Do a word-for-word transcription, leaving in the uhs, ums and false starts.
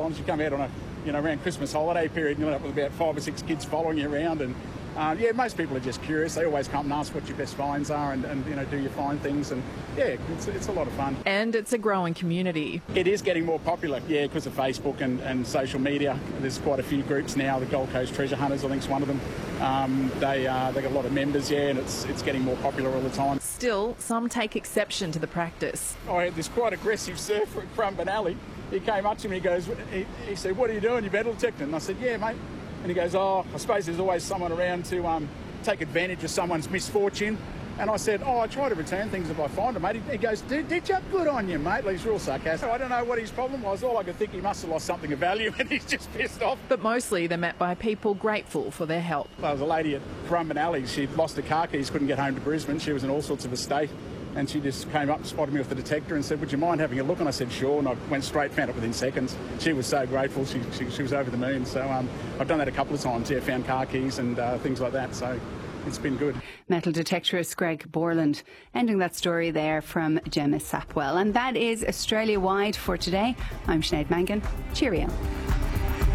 sometimes. You come out on a, you know, around Christmas holiday period and you end up with about five or six kids following you around. And uh, yeah, most people are just curious. They always come and ask what your best finds are and, and you know, do you find things? And yeah, it's, it's a lot of fun. And it's a growing community. It is getting more popular, yeah, because of Facebook and, and social media. There's quite a few groups now. The Gold Coast Treasure Hunters, I think, is one of them. Um, they uh, they got a lot of members, yeah, and it's it's getting more popular all the time. Still, some take exception to the practice. I had this quite aggressive surfer at Currumbin Alley. He came up to me, he goes, he, he said, "What are you doing? You metal detecting?" And I said, "Yeah, mate." And he goes, "Oh, I suppose there's always someone around to um, take advantage of someone's misfortune." And I said, "Oh, I try to return things if I find them, mate." He goes, "Did, did you? Good on you, mate." He's real sarcastic. I don't know what his problem was. All I could think, he must have lost something of value and he's just pissed off. But mostly they're met by people grateful for their help. There was a lady at Currumbin Alley. She'd lost her car keys, couldn't get home to Brisbane. She was in all sorts of a state. And she just came up and spotted me with the detector and said, "Would you mind having a look?" And I said, "Sure." And I went straight, found it within seconds. She was so grateful. She, she, she was over the moon. So um, I've done that a couple of times, yeah, found car keys and uh, things like that. So it's been good. Metal detectorist Greg Borland. Ending that story there from Gemma Sapwell. And that is Australia-wide for today. I'm Sinead Mangan. Cheerio.